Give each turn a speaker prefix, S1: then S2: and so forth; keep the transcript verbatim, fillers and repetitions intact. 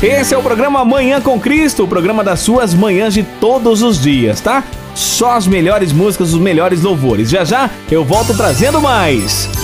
S1: Esse é o programa Manhã com Cristo, o programa das suas manhãs de todos os dias, tá? Só as melhores músicas, os melhores louvores. Já já eu volto trazendo mais.